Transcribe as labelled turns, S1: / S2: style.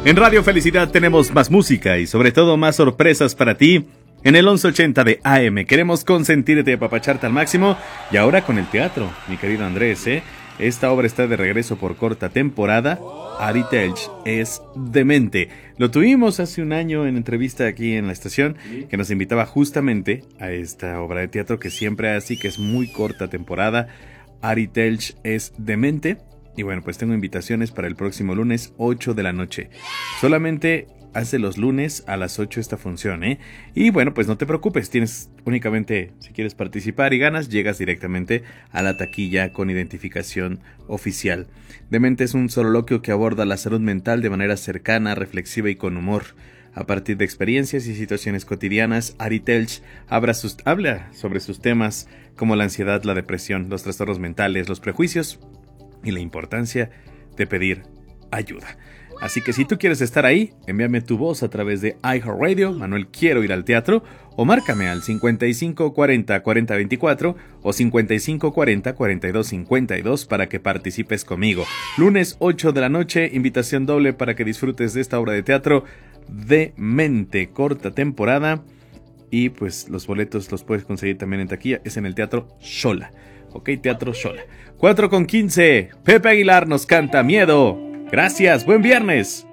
S1: En Radio Felicidad tenemos más música y sobre todo más sorpresas para ti. En el 1180 de AM queremos consentirte y apapacharte al máximo. Y ahora con el teatro, mi querido Andrés, esta obra está de regreso por corta temporada. Ari Telch es demente. Lo tuvimos hace un año en entrevista aquí en la estación, que nos invitaba justamente a esta obra de teatro que siempre hace, que es muy corta temporada. Ari Telch es demente. Y bueno, pues tengo invitaciones para el próximo lunes 8 de la noche. Solamente hace los lunes a las 8 esta función, Y bueno, pues no te preocupes, tienes únicamente, si quieres participar y ganas, llegas directamente a la taquilla con identificación oficial. Demente es un soliloquio que aborda la salud mental de manera cercana, reflexiva y con humor. A partir de experiencias y situaciones cotidianas, Ari Telch habla sobre sus temas como la ansiedad, la depresión, los trastornos mentales, los prejuicios y la importancia de pedir ayuda. Así que si tú quieres estar ahí, envíame tu voz a través de iHeartRadio, Manuel Quiero Ir al Teatro, o márcame al 5540-4024 o 5540-4252 para que participes conmigo. Lunes 8 de la noche, invitación doble para que disfrutes de esta obra de teatro demente, corta temporada. Y pues los boletos los puedes conseguir también en taquilla, es en el Teatro Xola. Ok, Teatro Xola. 4:15. Pepe Aguilar nos canta Miedo. Gracias, buen viernes.